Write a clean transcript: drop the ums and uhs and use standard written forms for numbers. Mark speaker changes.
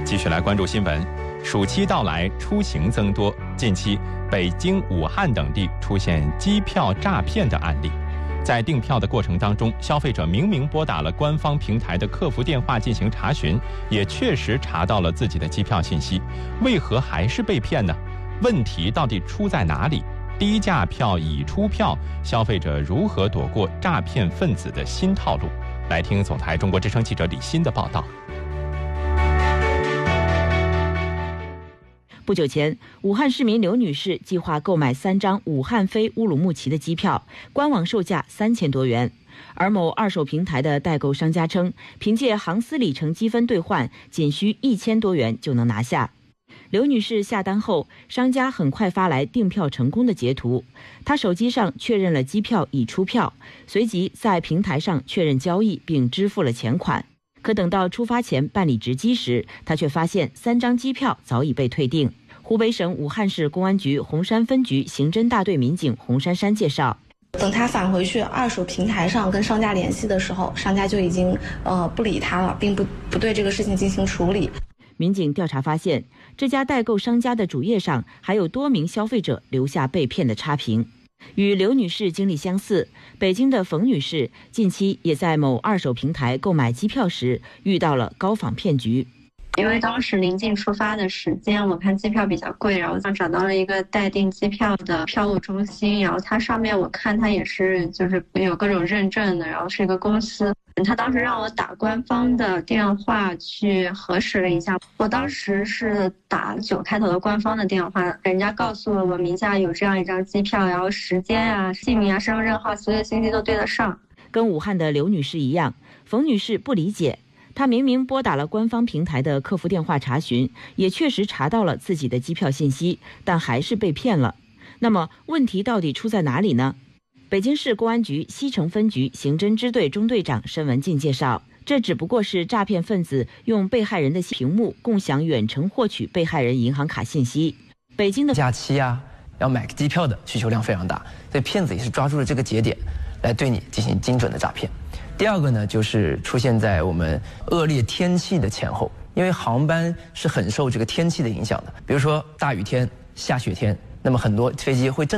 Speaker 1: 继续来关注新闻。暑期到来，出行增多，近期北京、武汉等地出现机票诈骗的案例。在订票的过程当中，消费者明明拨打了官方平台的客服电话进行查询，也确实查到了自己的机票信息，为何还是被骗呢？问题到底出在哪里？低价票已出票，消费者如何躲过诈骗分子的新套路？来听总台中国之声记者李欣的报道。
Speaker 2: 不久前，武汉市民刘女士计划购买3张武汉飞乌鲁木齐的机票，官网售价3000多元。而某二手平台的代购商家称，凭借航司里程积分兑换，仅需1000多元就能拿下。刘女士下单后，商家很快发来订票成功的截图，她手机上确认了机票已出票，随即在平台上确认交易并支付了钱款。可等到出发前办理值机时，她却发现3张机票早已被退订。湖北省武汉市公安局红山分局刑侦大队民警洪珊珊介绍，
Speaker 3: 等他返回去二手平台上跟商家联系的时候，商家就已经不理他了，并不对这个事情进行处理。
Speaker 2: 民警调查发现，这家代购商家的主页上还有多名消费者留下被骗的差评。与刘女士经历相似，北京的冯女士近期也在某二手平台购买机票时遇到了高仿骗局。
Speaker 4: 因为当时临近出发的时间，我看机票比较贵，然后找到了一个代订机票的票务中心，然后它上面我看它也是就是有各种认证的，然后是一个公司。他当时让我打官方的电话去核实了一下，我当时是打9开头的官方的电话，人家告诉了我名下有这样一张机票，然后时间啊、姓名啊、身份证号所有信息都对得上。
Speaker 2: 跟武汉的刘女士一样，冯女士不理解，她明明拨打了官方平台的客服电话查询，也确实查到了自己的机票信息，但还是被骗了。那么问题到底出在哪里呢？北京市公安局西城分局刑侦支队中队长申文静介绍，这只不过是诈骗分子用被害人的屏幕共享远程获取被害人银行卡信息。北京的
Speaker 5: 假期啊，要买个机票的需求量非常大，所以骗子也是抓住了这个节点来对你进行精准的诈骗。第二个呢，就是出现在我们恶劣天气的前后，因为航班是很受这个天气的影响的，比如说大雨天、下雪天，那么很多飞机会